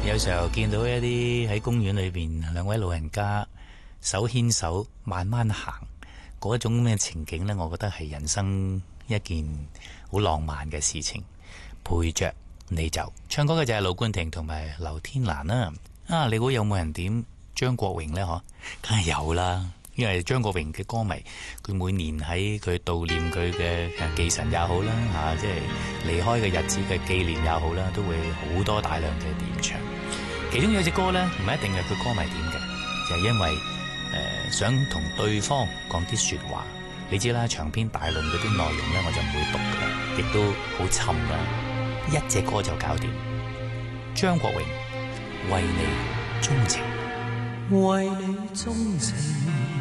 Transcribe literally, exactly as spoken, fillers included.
有時候見到一啲喺公園裏邊兩位老人家手牽手慢慢行嗰種咩情景呢，我覺得係人生一件好浪漫嘅事情。陪着你走，唱歌嘅就係盧冠廷同埋劉天蘭啦。啊，你估有冇人點張國榮呢？嗬，梗係有啦。因為張國榮嘅歌迷，佢每年喺佢悼念佢嘅忌神也好啦，吓、啊、即係離開嘅日子嘅紀念也好啦，都會好多大量嘅點唱。其中有隻歌呢，唔係一定係佢歌迷點嘅，就係、是、因為誒、呃、想同對方講啲說話。你知啦，長篇大論嗰啲內容呢，我就唔會讀嘅，亦都好沉啦。一隻歌就搞掂。張國榮為你鍾情， 為你鍾情。